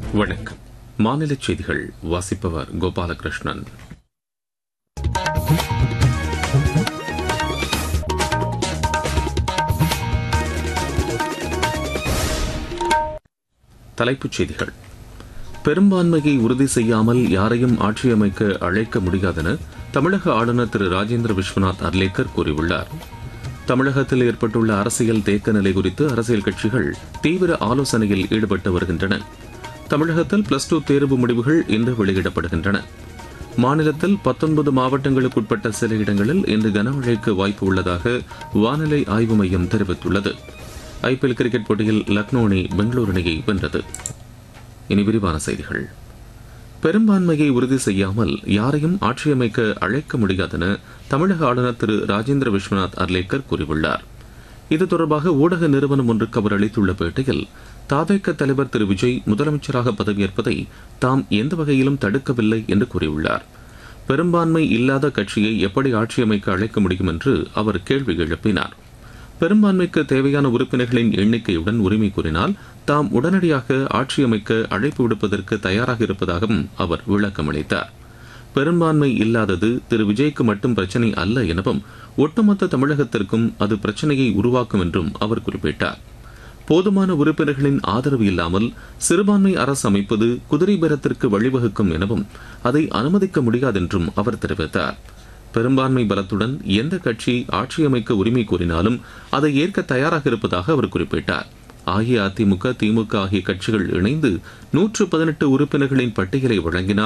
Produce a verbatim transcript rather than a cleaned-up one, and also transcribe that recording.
வணக்கம். மாநில செய்திகள் வாசிப்பவர் கோபாலகிருஷ்ணன். தலைப்புச் செய்திகள். பெரும்பான்மையை உறுதி செய்யாமல் யாரையும் ஆட்சியமைக்க அழைக்க முடியாதென தமிழக ஆளுநர் திரு ராஜேந்திர விஸ்வநாத் அர்லேக்கர் கூறியுள்ளார். தமிழகத்தில் ஏற்பட்டுள்ள அரசியல் தேக்க நிலை குறித்து அரசியல் கட்சிகள் தீவிர ஆலோசனையில் ஈடுபட்டு வருகின்றன. தமிழகத்தில் பிளஸ் டூ தேர்வு முடிவுகள் இன்று வெளியிடப்படுகின்றன. மாநிலத்தில் பத்தொன்பது மாவட்டங்களுக்குட்பட்ட சில இடங்களில் இன்று கனமழைக்கு வாய்ப்பு உள்ளதாக வானிலை ஆய்வு மையம் தெரிவித்துள்ளது. ஐபிஎல் கிரிக்கெட் போட்டியில் லக்னோ அணி பெங்களூரு அணியை வென்றது. இனி விரிவான செய்திகள். பெரும்பான்மையை உறுதி செய்யாமல் யாரையும் ஆட்சியமைக்க அழைக்க முடியாதென தமிழக ஆளுநர் திரு ராஜேந்திர விஸ்வநாத் அர்லேக்கர் கூறியுள்ளார். இது தொடர்பாக ஊடக நிறுவனம் ஒன்றுக்கு அவர் அளித்துள்ள பேட்டியில், தாவேக தலைவர் திரு விஜய் முதலமைச்சராக பதவியேற்பதை தாம் எந்த வகையிலும் தடுக்கவில்லை என்று கூறியுள்ளார். பெரும்பான்மை இல்லாத கட்சியை எப்படி ஆட்சியமைக்க அழைக்க முடியும் என்று அவர் கேள்வி எழுப்பினார். பெரும்பான்மைக்கு தேவையான உறுப்பினர்களின் எண்ணிக்கையுடன் உரிமை கூறினால் தாம் உடனடியாக ஆட்சியமைக்க அழைப்பு விடுப்பதற்கு தயாராக இருப்பதாகவும் அவர் விளக்கமளித்தார். பெரும்பான்மை இல்லாதது திரு விஜய்க்கு மட்டும் பிரச்சினை அல்ல எனவும் ஒட்டுமொத்த தமிழகத்திற்கும் அது பிரச்சினையை உருவாக்கும் என்றும் அவர் குறிப்பிட்டார். போதுமான உறுப்பினர்களின் ஆதரவு இல்லாமல் சிறுபான்மை அரசு அமைப்பது குதிரை பேரத்திற்கு வழிவகுக்கும் எனவும் அதை அனுமதிக்க முடியாதென்றும் அவர் தெரிவித்தார். பெரும்பான்மை பலத்துடன் எந்த கட்சி ஆட்சியமைக்க உரிமை கோரினாலும் அதை ஏற்க தயாராக இருப்பதாக அவர் குறிப்பிட்டார். அஇஅதிமுக, திமுக ஆகிய கட்சிகள் இணைந்து நூற்று பதினெட்டு உறுப்பினர்களின் பட்டியலை வழங்கினார்.